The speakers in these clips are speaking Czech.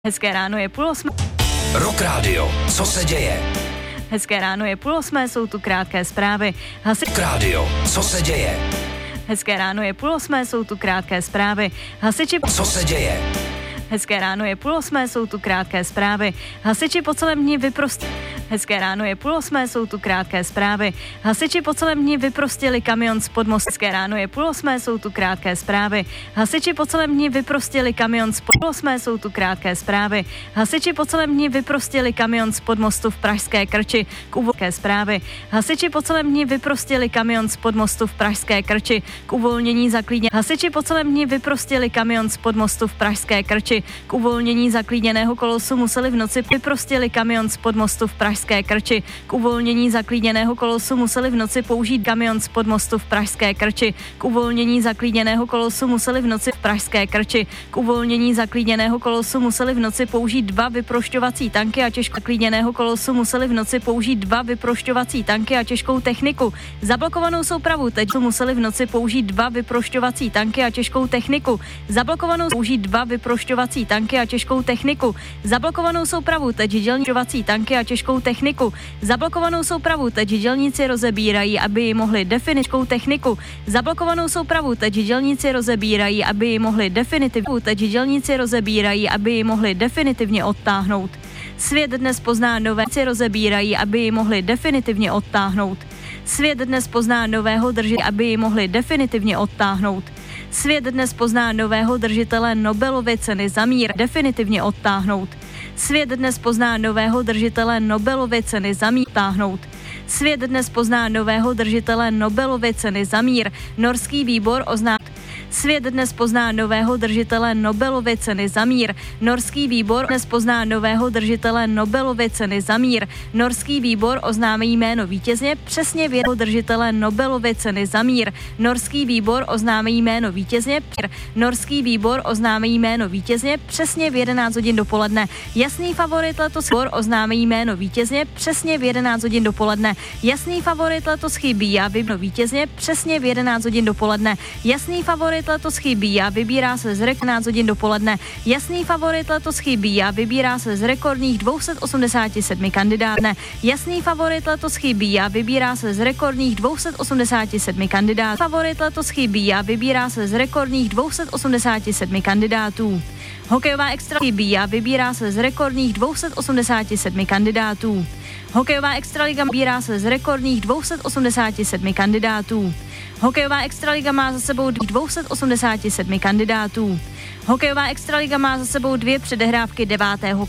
Hezké ráno je 7:30. Rock Radio, co se děje? Hezké ráno je 7:30, jsou tu krátké zprávy. Rock Radio, co se děje? Hezké ráno je 7:30, jsou tu krátké zprávy. Co se děje? Hezké ráno je 7:30, jsou tu krátké zprávy. Hasiči po celém dni Hezké ráno je 7:30, jsou tu krátké zprávy. Hasiči po celém dni vyprostili kamion spod mostu. Hezké ráno je 7:30, jsou tu krátké zprávy. Hasiči po celém dni vyprostili kamion spod 7:30, jsou tu krátké zprávy. Hasiči po celém dni vyprostili kamion spod mostu v Pražské Krči k uvolnění zprávy. Hasiči po celém dni vyprostili kamion spod mostu v Pražské Krči k uvolnění zaklíněného. Hasiči po celém dni vyprostili kamion spod mostu v Pražské Krči k uvolnění zaklíněného kolosu museli v noci vyprostili kamion spod mostu v Pražské Krči. K uvolnění zaklíněného kolosu museli v noci použít kamion spod mostu v Pražské Krči. K uvolnění zaklíněného kolosu museli v noci v Pražské Krči. K uvolnění zaklíněného kolosu museli v noci použít 2 vyprošťovací tanky a těžkou zaklíněného kolosu museli v noci použít 2 vyprošťovací tanky a těžkou techniku. Zablokovanou soupravu teď museli v noci použít 2 vyprošťovací tanky a těžkou techniku. Zablokovanou použít 2 vyprošťovací tanky a těžkou techniku. Zablokovanou soupravu teď dělníčovací tanky a těžkou techniku. Zablokovanou soupravu teď dělníci rozebírají, aby ji mohli definitivní techniku. Zablokovanou soupravu teď dělníci rozebírají, aby ji mohli definitivně odtáhnout. Svět dnes pozná nové rozebírají, aby ji mohli definitivně odtáhnout. Svět dnes pozná nového držitele, aby ji mohli definitivně odtáhnout. Svět dnes pozná nového držitele Nobelovy ceny za mír definitivně odtáhnout. Svět dnes pozná nového držitele Nobelovy ceny za mír odtáhnout. Svět dnes pozná nového držitele Nobelovy ceny za mír. Norský výbor oznámil. Svět dnes pozná nového držitele Nobelovy ceny za mír. Norský výbor dnes pozná nového držitele Nobelovy ceny za mír. Norský výbor oznámí jméno vítězně přesně v držitele Nobelovy ceny za mír. Norský výbor oznámí jméno vítězně. Norský výbor oznámí jméno vítězně přesně v 11 hodin dopoledne. Jasný favorit letos oznámí jméno vítězně přesně v 11 hodin dopoledne. Jasný favorit letos chybí a vybírá vítězně přesně v 11 hodin dopoledne. Jasný favorit letos chybí a vybírá se z 11 hodin dopoledne. Jasný favorit letos chybí a vybírá se z rekordních 287 kandidátů. Jasný favorit letos chybí a vybírá se z rekordních 287 kandidátů. Favorit letos chybí a vybírá se z rekordních 287 kandidátů. Hokejová extra chybí a vybírá se z rekordních 287 kandidátů. Hokejová extraliga vybírá se z rekordních 287 kandidátů. Hokejová extraliga má za sebou 287 kandidátů. Hokejová extraliga má za sebou 2 předehrávky 9.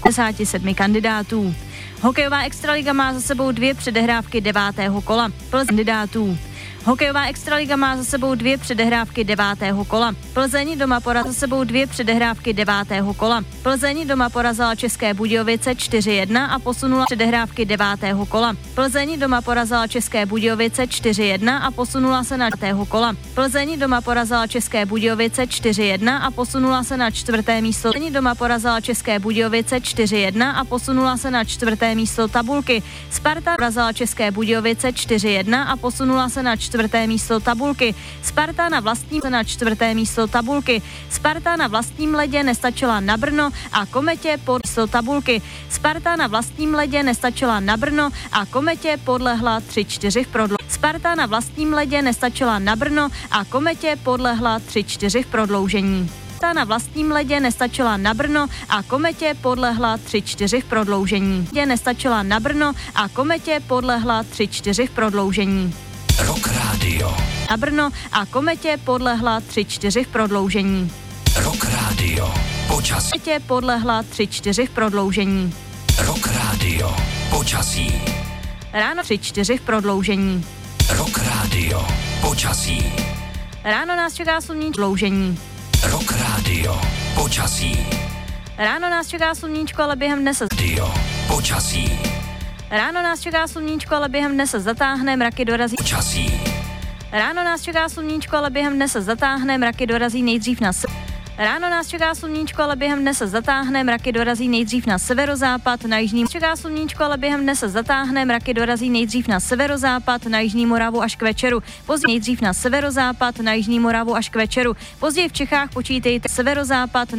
57 kandidátů. Hokejová extraliga má za sebou 2 předehrávky 9. kola kandidátů. Hokejová extraliga má za sebou 2 předehrávky 9. kola. Plzeň doma porazila za sebou 2 předehrávky 9. kola. Plzeň doma porazila České Budějovice 4-1 a posunula předehrávky 9. kola. Plzeň doma porazila České Budějovice 4-1 a posunula se na 4. kola. Plzeň doma porazila České Budějovice 4-1 a posunula se na 4. místo. Plzeň doma porazila České Budějovice 4-1 a posunula se na 4. místo tabulky. Sparta porazila České Budějovice 4-1 a posunula se na 4. místo tabulky. Sparta na vlastním ledě nestačila na Brno a Kometě pod místo tabulky. Sparta na vlastním ledě nestačila na Brno a Kometě podlehla 3-4 v prodloužení. Sparta na vlastním ledě nestačila na Brno a Kometě podlehla 3-4 v prodloužení. Sparta na vlastním ledě nestačila na Brno a Kometě podlehla 3-4 v prodloužení. Nestačila na Brno a Kometě podlehla 3-4 v prodloužení. Rock Radio. Na Brno a Kometě podlehla 3-4 v prodloužení. Rock Radio. Počasí. Kometě podlehla 3-4 v prodloužení. Rock Radio. Počasí. Ráno 3-4 v prodloužení. Rock Radio. Počasí. Ráno nás čeká sluníčko prodloužení. Rock Radio. Počasí. Ráno nás čeká sluníčko, ale během dne se Radio. Počasí. Ráno nás čeká sluníčko, ale během dne se zatáhne, mraky dorazí. Počasí. Ráno nás čeká sluníčko, ale během dne se zatáhne, mraky dorazí nejdřív na Ráno nás čeká sluníčko, ale během dne se zatáhne, mraky dorazí nejdřív na severozápad, na jižní čeká sluníčko, ale během dne se zatáhne, mraky dorazí nejdřív na severozápad, na jižní Moravu až k večeru. Později nejdřív na severozápad, na jižní Moravu až k večeru. Později v Čechách počítejte severozápad.